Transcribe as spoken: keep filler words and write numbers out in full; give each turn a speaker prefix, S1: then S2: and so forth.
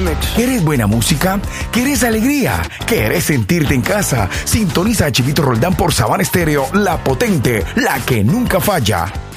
S1: Remix.
S2: ¿Quieres buena música? ¿Quieres alegría? ¿Quieres sentirte en casa? Sintoniza a Chivito Roldán por Sabana Estéreo, la potente, la que nunca falla.